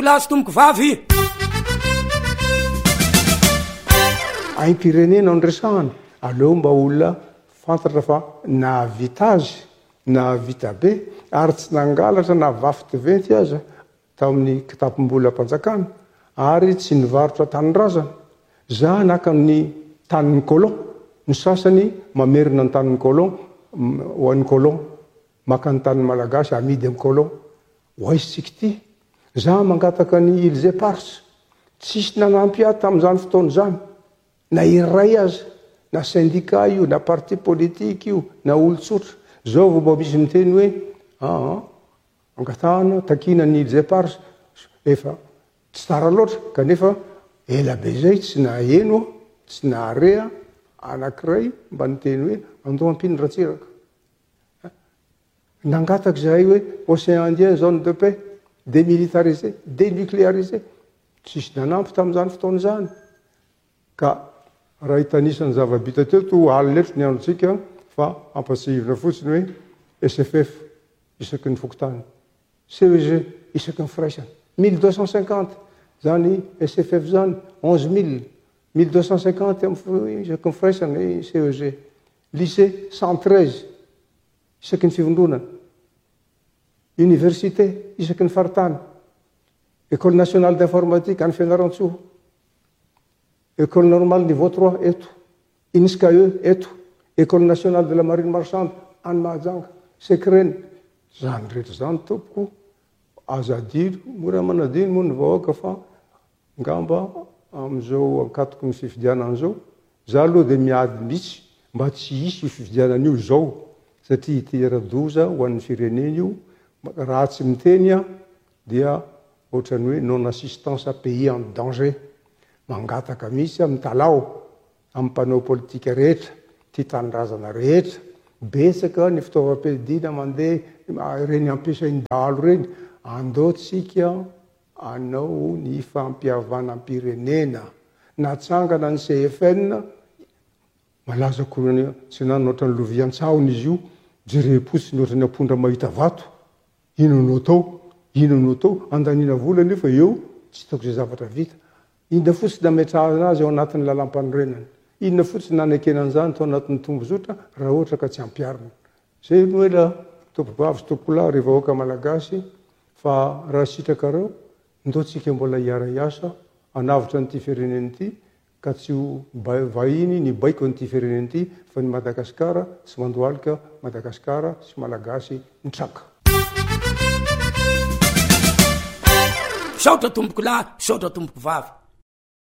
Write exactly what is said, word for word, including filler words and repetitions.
tomboko lahy sy tomboko vavy. Aim-pirenena nresahana aleo mba olona fantatra fa nahavita azy nahavita be ary tsy nangalatra na vafy diventy aza tamin'ny kitapom-bola mpanjakana ary tsy nivarotra tanyrazana za naka ny tanin'ny colon ny sasany mamerina ny tanin'ny colon ho an'ny colon maka ny tanin'ny malagasy amidy amin'ny colon hoaisitsika ty za mangataka ny Ilze Pars tsisy nanampy ahy tamin'izany fotoana zany na iray aza na syndicat io na parti politique io na olotsotra zao vao mba misy miteny hoe aa angatahana takina ny Ilze Pars efa tsy tara loatra kanefa ela be zay tsy naheno tsy naharea anankiray mba niteny hoe andao ampiny ratsiraka nangataka zahay hoe Océan Indien zone de paix démilitarisé dénucléarisé tsisy nanampy tamin'izany fotoana zany ka raha hitanisany zava-bita teo to aliletro ny androtsika fa ampatsihivina fotsiny hoe S F F isaky ny fokotany C E G isaky ny firaisana mille deux cent cinquante zany S F F zany onze mille mille deux cent cinquante isaky ny firaisana C E G lycée cent treize isaky ny fivondronana université isaky ny faritany école nationale d'informatique any Fianaratsoa école normale niveau trois eto I N S C A E eto école nationale de la marine marchande any Mahajanga Sekreny zany rehetra zany tompoko azadiro mora manadino moa ny vahoaka fa ngamba amizao ankatoko ny fifidianana zao za aloha de miady mihitsy mba tsy hisy fifidianana io zao satria itera-doza ho an'ny firenena io raha tsy miteny a dia ohatrany hoe non assistance à pays en danger mangataka mihitsy amin'ny talao amin'ny mpanao politika rehetra ty tanyrazana rehetra betsaka ny fitaovam-piadina mandeha reny ampiasainy dahalo reny andaotsika anao ny fampiavanam-pirenena natsangana ny C F N malaza korany tsy nano ohatrany lovian-tsahony izy io jerepotsiny ohatrany ampondra mahita vato ino no tao ino no tao andanina vola nefa eo tsy hitako zay zavatra vita inona fotsiny nametrahana azy ao anatin'ny lalam-panorenana inona fotsiny nanekenan'izany tao anatin'ny tombozotra raha ohatra ka tsy ampiarina zay no hoe la tompokavy sy tompokolahy rehefa vahoaka malagasy fa raha sitrakareo ndotsika mbola hiara hiasa anavitra n'ity fireneny ity ka tsy ho vahiny ny baiko n'ity fireneny ity fa ny Madagasikara sy mandohalika Madagasikara sy malagasy nitraka saotra tomboko lahy saotra tomboko vavy